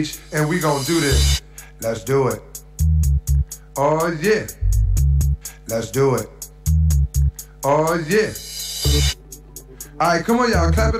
and we gon' do this. Let's do it. Oh yeah. Let's do it. Oh yeah. Alright, come on y'all, clap it